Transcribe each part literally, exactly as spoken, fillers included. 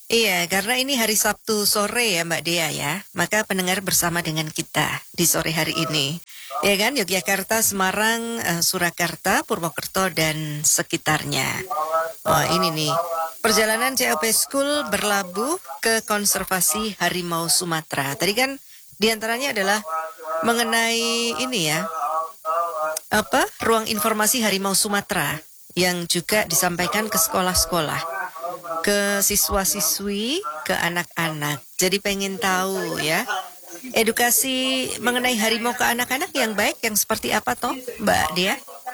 Iya, karena ini hari Sabtu sore ya Mbak Dea ya. Maka pendengar bersama dengan kita di sore hari ini. Ya kan, Yogyakarta, Semarang, eh, Surakarta, Purwokerto, dan sekitarnya. Oh ini nih, perjalanan C O P School berlabuh ke konservasi harimau Sumatera. Tadi kan diantaranya adalah mengenai ini ya, apa, ruang informasi harimau Sumatera yang juga disampaikan ke sekolah-sekolah, ke siswa-siswi, ke anak-anak. Jadi pengen tahu ya, edukasi mengenai harimau ke anak-anak yang baik yang seperti apa toh Mbak Dia?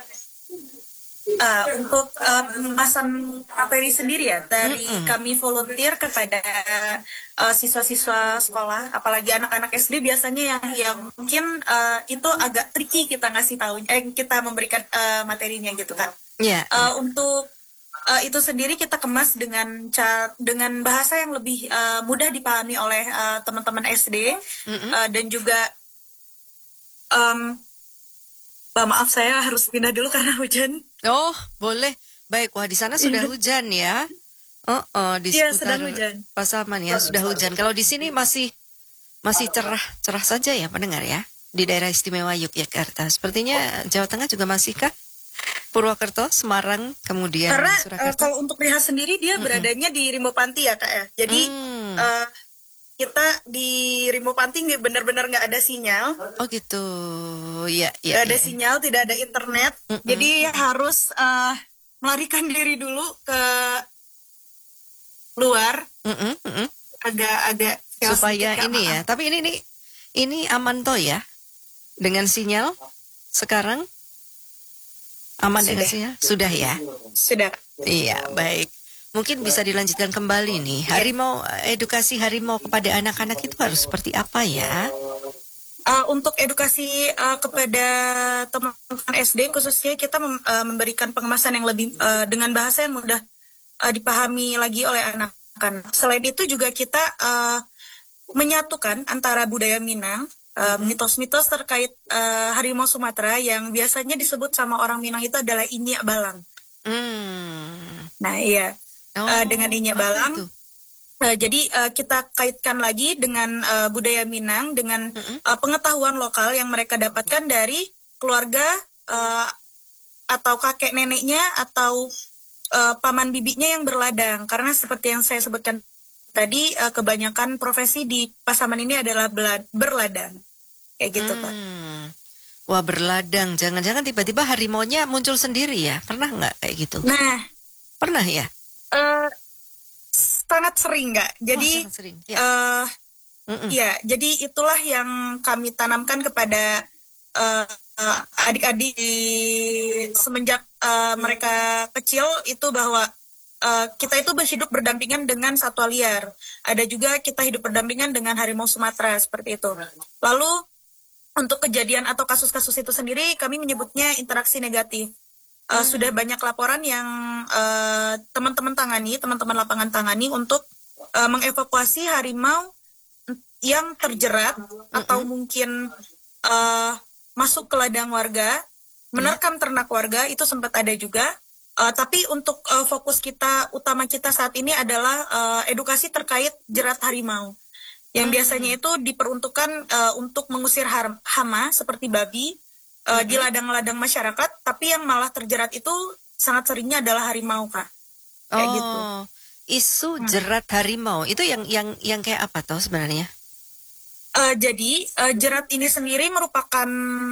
Uh, untuk uh, pengemasan materi sendiri ya dari Mm-mm. kami volunteer kepada uh, siswa-siswa sekolah, apalagi anak-anak S D biasanya yang yang mungkin uh, itu agak tricky kita ngasih tahu, eh kita memberikan uh, materinya gitu kan. Ya. Uh, untuk uh, itu sendiri kita kemas dengan ca- dengan bahasa yang lebih uh, mudah dipahami oleh uh, teman-teman S D, uh, dan juga um, uh, maaf saya harus pindah dulu karena hujan. Oh, boleh. Baik, wah di sana sudah hujan ya. Oh, oh di Iya, seputar sedang hujan. Pasaman ya sudah hujan. Kalau di sini masih masih cerah cerah saja ya pendengar ya. Di daerah istimewa Yogyakarta. Sepertinya Jawa Tengah juga masih kah? Purwokerto, Semarang, kemudian Karena uh, Surakarta. kalau untuk Rihas sendiri dia Mm-mm. beradanya di Rimbo Panti ya kak ya. Jadi Hmm. uh, kita di Rimbo Panti nggak benar-benar nggak ada sinyal. Oh gitu, ya ya. Nggak ada ya. sinyal, tidak ada internet. Mm-mm. Jadi harus uh, melarikan diri dulu ke luar. Mm-mm, mm-mm. Agak-agak Supaya ini ya. Tapi ini ini ini aman toh ya dengan sinyal sekarang. Aman dengan sinyal? Sudah ya? Sudah. Iya, baik. Mungkin bisa dilanjutkan kembali nih. Harimau, edukasi harimau kepada anak-anak itu harus seperti apa ya? Uh, untuk edukasi uh, kepada teman-teman S D khususnya kita mem- uh, memberikan pengemasan yang lebih uh, dengan bahasa yang mudah uh, dipahami lagi oleh anak-anak. Selain itu juga kita uh, menyatukan antara budaya Minang, uh, mitos-mitos terkait uh, harimau Sumatera yang biasanya disebut sama orang Minang itu adalah Inyak Balang. Hmm. Nah iya, Oh, uh, dengan Inyak Balang. itu? Uh, jadi uh, kita kaitkan lagi dengan uh, budaya Minang, dengan uh, pengetahuan lokal yang mereka dapatkan dari keluarga uh, atau kakek neneknya atau uh, paman bibinya yang berladang. Karena seperti yang saya sebutkan tadi, uh, kebanyakan profesi di Pasaman ini adalah belad- berladang. Kayak gitu, hmm. Pak. Wah, berladang. Jangan-jangan tiba-tiba harimaunya muncul sendiri ya? Pernah nggak kayak gitu? Nah, Pernah ya? uh, sangat sering nggak? Jadi, oh, sangat sering. Ya. Uh, ya, jadi itulah yang kami tanamkan kepada uh, uh, adik-adik di, semenjak uh, mereka kecil itu bahwa uh, kita itu hidup berdampingan dengan satwa liar. Ada juga kita hidup berdampingan dengan harimau Sumatera seperti itu. Lalu untuk kejadian atau kasus-kasus itu sendiri kami menyebutnya interaksi negatif. Uh, hmm. Sudah banyak laporan yang uh, teman-teman tangani, teman-teman lapangan tangani untuk uh, mengevakuasi harimau yang terjerat mm-hmm. atau mungkin uh, masuk ke ladang warga, menerkam ternak warga, itu sempat ada juga. Uh, tapi untuk uh, fokus kita, utama kita saat ini adalah uh, edukasi terkait jerat harimau. Yang hmm. biasanya itu diperuntukkan uh, untuk mengusir har- hama seperti babi uh, hmm. di ladang-ladang masyarakat, tapi yang malah terjerat itu sangat seringnya adalah harimau, Kak. Kayak oh, gitu. Isu jerat harimau itu yang yang yang kayak apa toh sebenarnya? Uh, jadi uh, jerat ini sendiri merupakan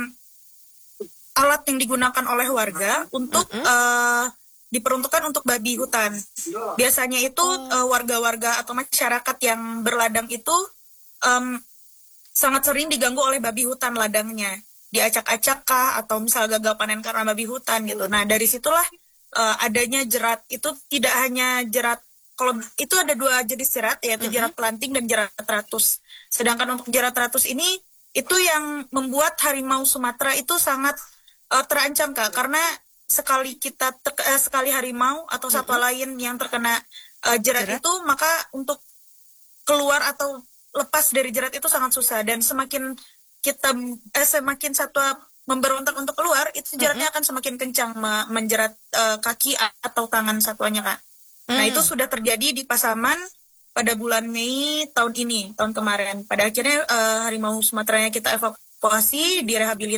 alat yang digunakan oleh warga untuk mm-hmm. uh, diperuntukkan untuk babi hutan. Biasanya itu uh, warga-warga atau masyarakat yang berladang itu um, sangat sering diganggu oleh babi hutan ladangnya, diacak-acak kah atau misal gagal panen karena babi hutan gitu. Nah dari situlah uh, adanya jerat. Itu tidak hanya jerat, kalau itu ada dua jenis jerat, yaitu mm-hmm. jerat pelanting dan jerat ratus. Sedangkan untuk jerat ratus ini itu yang membuat harimau Sumatera itu sangat uh, terancam, Kak, karena sekali kita ter- uh, sekali harimau atau satwa mm-hmm. lain yang terkena uh, jerat, jerat itu, maka untuk keluar atau lepas dari jerat itu sangat susah. Dan semakin kita eh, semakin satwa memberontak untuk keluar, itu jeratnya mm-hmm. akan semakin kencang me- menjerat uh, kaki atau tangan satwanya, Kak. Mm. Nah itu sudah terjadi di Pasaman pada bulan Mei tahun ini, tahun kemarin. Pada akhirnya uh, harimau Sumateranya kita evakuasi, direhabilitasi